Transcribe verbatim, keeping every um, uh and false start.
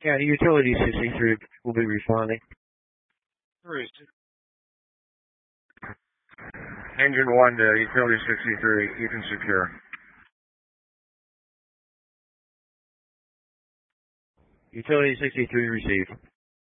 Yeah, utility sixty-three will be responding. Three. Engine one to utility sixty-three, you can secure. Utility sixty-three received.